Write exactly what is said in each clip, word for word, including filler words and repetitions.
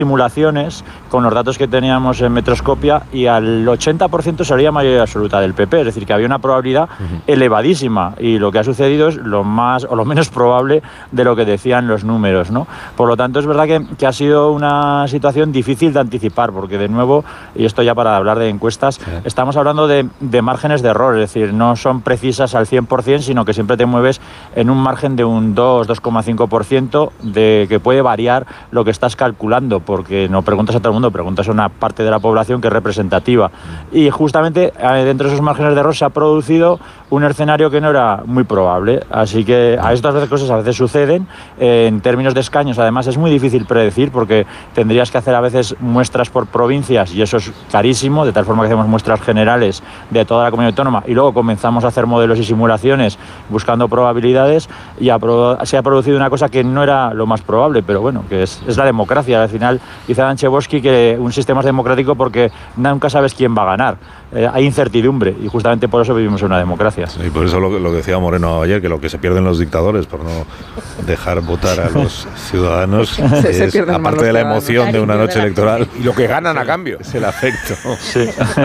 simulaciones con los datos que teníamos en Metroscopia y al ochenta por ciento salía mayoría absoluta del P P, es decir, que había una probabilidad uh-huh. elevadísima, y lo que ha sucedido es lo más o lo menos probable de lo que decían los números, ¿no? Por lo tanto, es verdad que, que ha sido una situación difícil de anticipar, porque de nuevo, y esto ya para hablar de encuestas, sí. estamos hablando de, de márgenes de error, es decir, no son precisas al cien por ciento, sino que siempre te mueves en un margen de un dos, dos coma cinco por ciento de que puede variar lo que estás calculando, porque no preguntas a todo el mundo, preguntas a una parte de la población que es representativa. Y justamente dentro de esos márgenes de error se ha producido un escenario que no era muy probable. Así que a estas veces cosas a veces suceden. Eh, en términos de escaños, además, es muy difícil predecir, porque tendrías que hacer a veces muestras por provincias, y eso es carísimo, de tal forma que hacemos muestras generales de toda la comunidad autónoma y luego comenzamos a hacer modelos y simulaciones buscando probabilidades, y a pro- se ha producido una cosa que no era lo más probable, pero bueno, que es, es la democracia. Al final dice Dan Chebosky que un sistema es democrático porque nunca sabes quién va a ganar. Eh, hay incertidumbre, y justamente por eso vivimos en una democracia. Y sí, por eso lo, lo que decía Moreno ayer, que lo que se pierden los dictadores por no dejar votar a los ciudadanos se, es, se aparte de la emoción de una noche electoral, y lo que ganan a cambio es el afecto. Sí.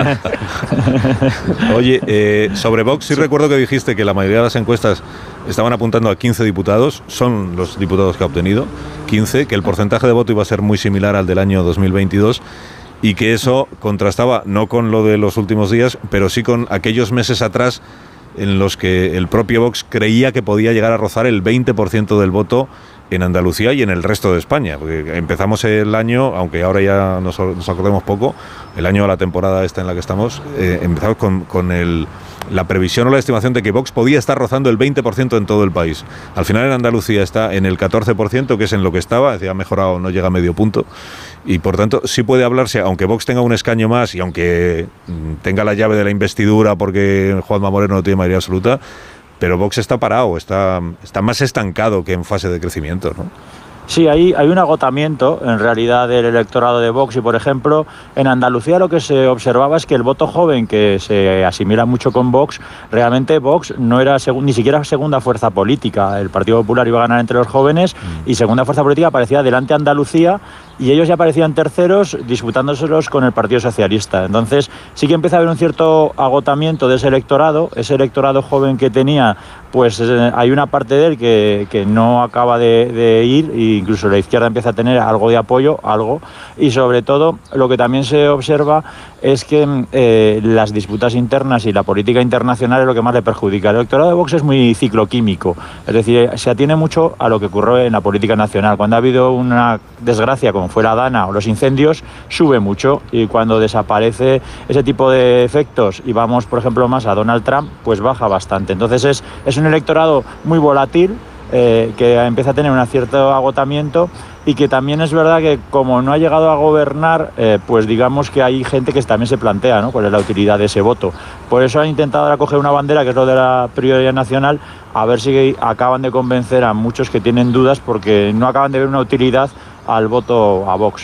Oye, eh, sobre Vox sí, sí recuerdo que dijiste que la mayoría de las encuestas estaban apuntando a quince diputados, son los diputados que ha obtenido, quince, que el porcentaje de voto iba a ser muy similar al del año dos mil veintidós, y que eso contrastaba no con lo de los últimos días, pero sí con aquellos meses atrás en los que el propio Vox creía que podía llegar a rozar el veinte por ciento del voto en Andalucía y en el resto de España, porque empezamos el año, aunque ahora ya nos, nos acordemos poco, el año de la temporada esta en la que estamos, eh, empezamos con, con el, la previsión o la estimación de que Vox podía estar rozando el veinte por ciento en todo el país. Al final en Andalucía está en el catorce por ciento, que es en lo que estaba, es decir, ha mejorado, no llega a medio punto, y por tanto sí puede hablarse, aunque Vox tenga un escaño más y aunque tenga la llave de la investidura porque Juanma Moreno no tiene mayoría absoluta, pero Vox está parado, está, está más estancado que en fase de crecimiento, ¿no? Sí, hay, hay un agotamiento en realidad del electorado de Vox, y por ejemplo en Andalucía lo que se observaba es que el voto joven, que se asimila mucho con Vox, realmente Vox no era seg- ni siquiera segunda fuerza política. El Partido Popular iba a ganar entre los jóvenes mm. y segunda fuerza política aparecía delante Andalucía, y ellos ya aparecían terceros disputándoselos con el Partido Socialista. Entonces sí que empieza a haber un cierto agotamiento de ese electorado, ese electorado joven que tenía, pues eh, hay una parte de él que, que no acaba de, de ir, e incluso la izquierda empieza a tener algo de apoyo, algo, y sobre todo lo que también se observa es que eh, las disputas internas y la política internacional es lo que más le perjudica. El electorado de Vox es muy cicloquímico, es decir, se atiene mucho a lo que ocurrió en la política nacional. Cuando ha habido una desgracia como fue la Dana o los incendios, sube mucho, y cuando desaparece ese tipo de efectos y vamos, por ejemplo, más a Donald Trump, pues baja bastante. Entonces es, es un electorado muy volátil, eh, que empieza a tener un cierto agotamiento, y que también es verdad que como no ha llegado a gobernar, eh, pues digamos que hay gente que también se plantea, ¿no?, cuál es la utilidad de ese voto. Por eso han intentado ahora coger una bandera, que es lo de la prioridad nacional, a ver si acaban de convencer a muchos que tienen dudas, porque no acaban de ver una utilidad al voto a Vox.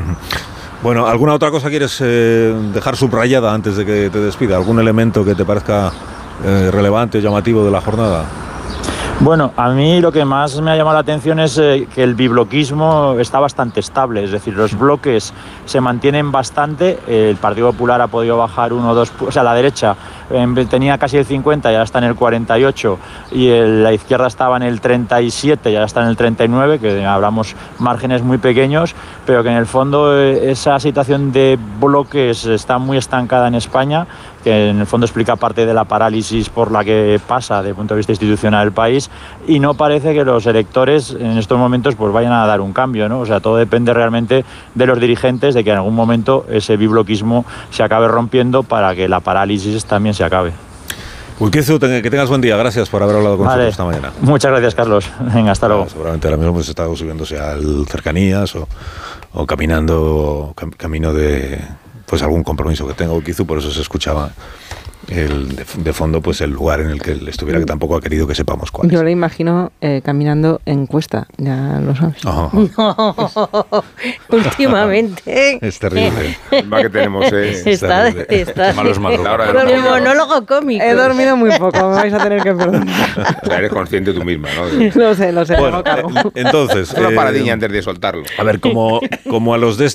Bueno, ¿alguna otra cosa quieres eh, dejar subrayada antes de que te despida? ¿Algún elemento que te parezca eh, relevante o llamativo de la jornada? Bueno, a mí lo que más me ha llamado la atención es eh, que el bibloquismo está bastante estable, es decir, los bloques se mantienen bastante. El Partido Popular ha podido bajar uno o dos, o sea, la derecha eh, tenía casi el cincuenta y ahora está en el cuarenta y ocho, y el, la izquierda estaba en el treinta y siete y ahora está en el treinta y nueve, que hablamos márgenes muy pequeños, pero que en el fondo eh, esa situación de bloques está muy estancada en España, que en el fondo explica parte de la parálisis por la que pasa desde el punto de vista institucional el país, y no parece que los electores en estos momentos pues vayan a dar un cambio, ¿no? O sea, todo depende realmente de los dirigentes, de que en algún momento ese bibloquismo se acabe rompiendo para que la parálisis también se acabe. Urquizu, que tengas buen día. Gracias por haber hablado con vale. nosotros esta mañana. Muchas gracias, Carlos. Venga, hasta luego. Bueno, seguramente ahora mismo hemos estado subiéndose al Cercanías o, o caminando cam, camino de pues algún compromiso que tenga Urquizu, por eso se escuchaba el de, de fondo, pues el lugar en el que él estuviera, que tampoco ha querido que sepamos cuál. Yo le imagino eh, caminando en cuesta, ya lo sabes. Oh. No, últimamente. Es terrible. El más que tenemos es... Está, terrible. está, malos madrugados. el monólogo cómico. He dormido muy poco, me vais a tener que perdonar. O sea, eres consciente tú misma, ¿no? De... Lo sé, lo sé. Bueno, me hago cargo. eh, entonces... Una eh, paradilla antes de soltarlo. A ver, como, como a los de